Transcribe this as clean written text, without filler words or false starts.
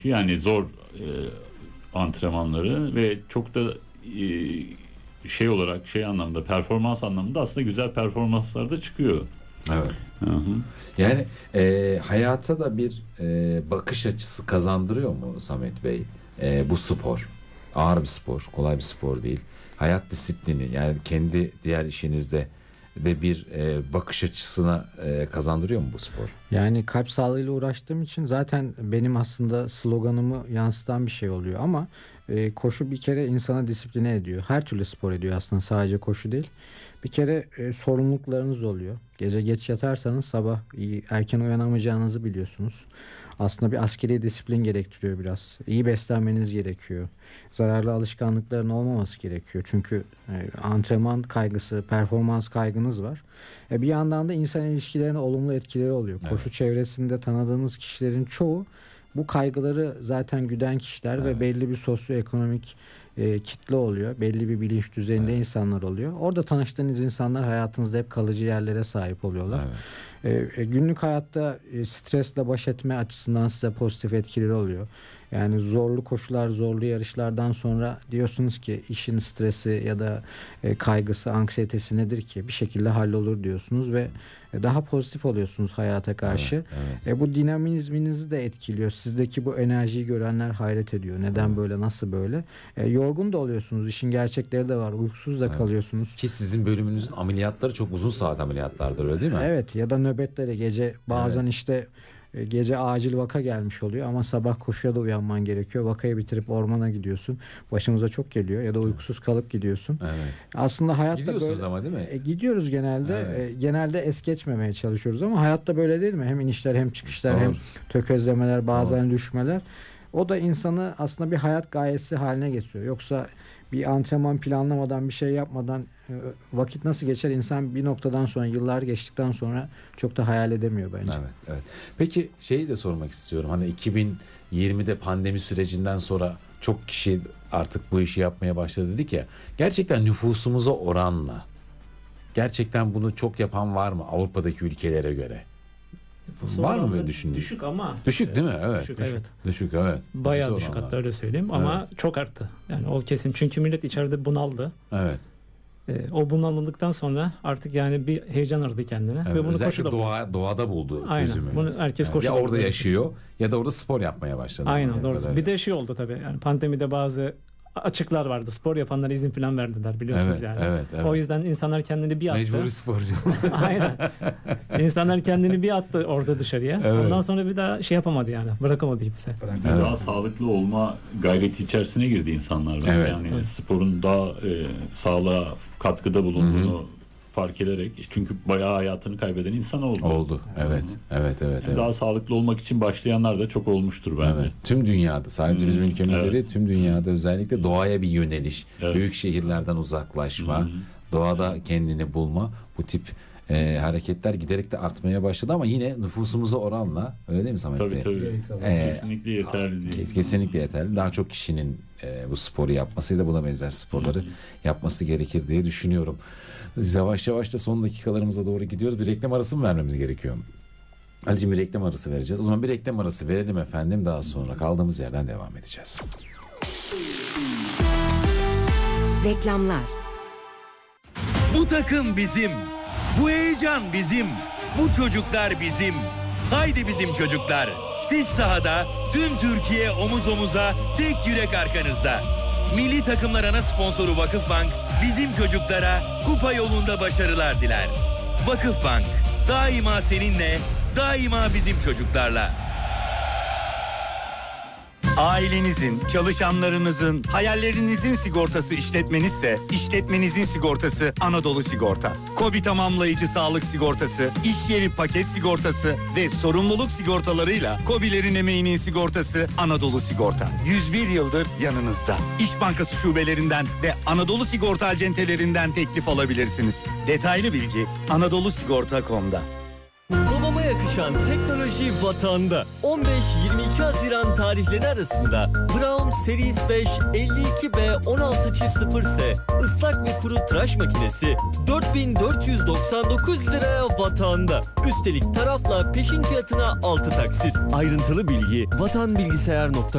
Yani zor antrenmanları ve çok da şey olarak anlamda, performans anlamında aslında güzel performanslar da çıkıyor. Evet. Hı hı. Yani hayata da bir bakış açısı kazandırıyor mu Samet Bey? Bu spor ağır bir spor, kolay bir spor değil. Hayat disiplini, yani kendi diğer işinizde de bir bakış açısına kazandırıyor mu bu spor? Yani kalp sağlığıyla uğraştığım için zaten benim aslında sloganımı yansıtan bir şey oluyor ama koşu bir kere insana disipline ediyor. Her türlü spor ediyor aslında, sadece koşu değil. Bir kere sorumluluklarınız oluyor. Gece geç yatarsanız sabah erken uyanamayacağınızı biliyorsunuz. Aslında bir askeri disiplin gerektiriyor biraz. İyi beslenmeniz gerekiyor. Zararlı alışkanlıkların olmaması gerekiyor. Çünkü antrenman kaygısı, performans kaygınız var. Bir yandan da insan ilişkilerine olumlu etkileri oluyor. Evet. Koşu çevresinde tanıdığınız kişilerin çoğu bu kaygıları zaten güden kişiler, evet, ve belli bir sosyoekonomik kitle oluyor. Belli bir bilinç düzeyinde, evet, insanlar oluyor. Orada tanıştığınız insanlar hayatınızda hep kalıcı yerlere sahip oluyorlar. Evet. Günlük hayatta stresle baş etme açısından size pozitif etkileri oluyor. Yani zorlu koşular, zorlu yarışlardan sonra diyorsunuz ki işin stresi ya da kaygısı, anksiyetesi nedir ki? Bir şekilde hallolur diyorsunuz ve daha pozitif oluyorsunuz hayata karşı. Evet, evet. Bu dinamizminizi de etkiliyor. Sizdeki bu enerjiyi görenler hayret ediyor. Neden, evet, böyle, nasıl böyle? Yorgun da oluyorsunuz. İşin gerçekleri de var. Uykusuz da, evet, kalıyorsunuz. Ki sizin bölümünüzün ameliyatları çok uzun saat ameliyatlardır, öyle değil mi? Evet, ya da nöbetleri gece bazen, evet, işte gece acil vaka gelmiş oluyor ama sabah koşuya da uyanman gerekiyor. Vakayı bitirip ormana gidiyorsun. Başımıza çok geliyor ya da uykusuz kalıp gidiyorsun. Evet. Aslında hayatta gidiyorsunuz böyle, ama değil mi? Gidiyoruz genelde. Evet. Genelde es geçmemeye çalışıyoruz ama hayatta böyle değil mi? Hem inişler hem çıkışlar, doğru, hem tökezlemeler, bazen doğru, düşmeler. O da insanı aslında bir hayat gayesi haline getiriyor. Yoksa bir antrenman planlamadan, bir şey yapmadan vakit nasıl geçer, insan bir noktadan sonra, yıllar geçtikten sonra çok da hayal edemiyor bence. Evet, evet. Peki şeyi de sormak istiyorum. Hani 2020'de pandemi sürecinden sonra çok kişi artık bu işi yapmaya başladı dedik ya. Gerçekten nüfusumuza oranla gerçekten bunu çok yapan var mı Avrupa'daki ülkelere göre? Var mı böyle düşündüğün? Düşük ama. Düşük değil mi? Evet. Düşük, evet. Düşük, evet. Bayağı düşük hatta, öyle söyleyeyim ama evet, çok arttı. Yani o kesin. Çünkü millet içeride bunaldı. Evet. O bunaldıktan sonra artık yani bir heyecan aradı kendine. Evet, ve bunu özellikle doğada buldu çözümü. Aynen. Bunu herkes yani koşuda. Ya orada yaşıyor ya da orada spor yapmaya başladı. Aynen, doğru. Bir de şey oldu tabii. Yani pandemide bazı açıklar vardı. Spor yapanlara izin falan verdiler, biliyorsunuz, evet, yani. Evet, evet. O yüzden insanlar kendini bir attı. Mecburi sporcu. Aynen. İnsanlar kendini bir attı orada dışarıya. Evet. Ondan sonra bir daha şey yapamadı yani. Bırakamadı kimse. Evet. Daha sağlıklı olma gayreti içerisine girdi insanlar. Evet. Yani evet, sporun daha sağlığa katkıda bulunduğunu, hı-hı, fark ederek, çünkü bayağı hayatını kaybeden insan oldu. Evet. Evet. Yani daha sağlıklı olmak için başlayanlar da çok olmuştur bence. Evet. Tüm dünyada, sadece bizim ülkemizde değil, tüm dünyada özellikle doğaya bir yöneliş, evet, büyük şehirlerden uzaklaşma, hı-hı, doğada kendini bulma, bu tip hareketler giderek de artmaya başladı ama yine nüfusumuza oranla, öyle değil mi Samet Bey? Tabii. Kesinlikle yeterli değil. Kesinlikle yeterli. Daha çok kişinin bu sporu yapması ya da buna benzer sporları, hı-hı, yapması gerekir diye düşünüyorum. Yavaş yavaş da son dakikalarımıza doğru gidiyoruz. Bir reklam arası mı vermemiz gerekiyor? Ali'cim, bir reklam arası vereceğiz. O zaman bir reklam arası verelim efendim. Daha sonra kaldığımız yerden devam edeceğiz. Reklamlar. Bu takım bizim. Bu heyecan bizim. Bu çocuklar bizim. Haydi bizim çocuklar. Siz sahada, tüm Türkiye omuz omuza, tek yürek arkanızda. Milli takımlar ana sponsoru Vakıfbank bizim çocuklara kupa yolunda başarılar diler. Vakıfbank, daima seninle, daima bizim çocuklarla. Ailenizin, çalışanlarınızın, hayallerinizin sigortası işletmenizse, işletmenizin sigortası Anadolu Sigorta. KOBİ tamamlayıcı sağlık sigortası, iş yeri paket sigortası ve sorumluluk sigortalarıyla KOBİ'lerin emeğinin sigortası Anadolu Sigorta. 101 yıldır yanınızda. İş Bankası şubelerinden ve Anadolu Sigorta acentelerinden teklif alabilirsiniz. Detaylı bilgi anadolusigorta.com'da. Babama yakışan teknoloji vatanda. 15-22 Haziran tarihleri arasında Brown Series 5 52B 16/0S ıslak ve kuru tıraş makinesi 4.499 liraya vatanda. Üstelik tarafla peşin fiyatına 6 taksit. Ayrıntılı bilgi vatanbilgisayar.com.